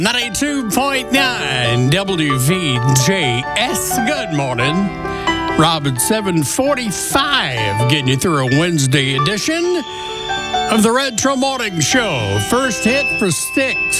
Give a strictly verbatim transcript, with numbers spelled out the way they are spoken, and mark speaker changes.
Speaker 1: ninety-two point nine W V J S. Good morning. Rob at seven forty-five, getting you through a Wednesday edition of the Retro Morning Show. First hit for Styx.